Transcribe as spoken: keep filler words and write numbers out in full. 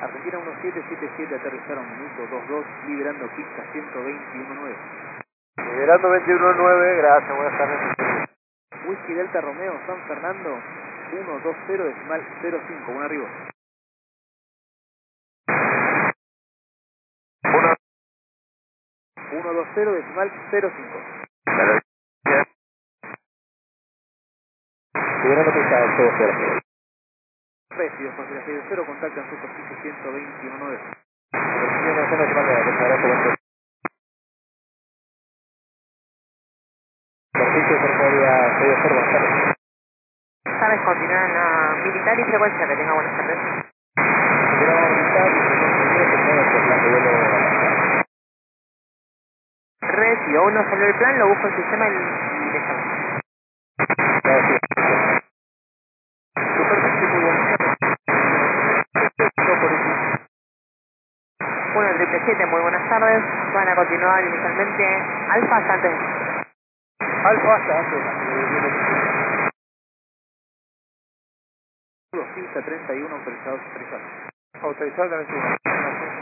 Argentina uno siete siete siete, aterrizaron minuto dos dos, liberando pista ciento veintiuno nueve. Liberando veintiuno nueve, gracias, buenas tardes. Whisky Delta Romeo, San Fernando, uno dos cero decimal cero cinco, buen arribo. uno dos cero decimal cero cinco. Liberando pista cero cero. Recibido, Constelación cero, contactan superficie ciento veintiuno nueve. Sabes, continúan a militar y frecuencia, que tenga buenas tardes. Recibo, uno salió el plan, lo busco en el sistema y y le llamo. Superficie muy buenas tardes. uno triple siete, muy buenas tardes. Van a continuar inicialmente Alfa hasta antes. Alfa hasta antes. Pista treinta y uno, autorizados, autorizados. Autorizado treinta y uno.